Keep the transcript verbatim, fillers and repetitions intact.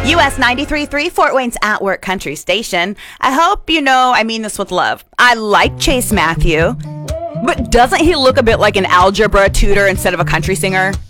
U S ninety-three point three, Fort Wayne's At Work Country Station. I hope you know I mean this with love. I like Chase Matthew, but doesn't he look a bit like an algebra tutor instead of a country singer?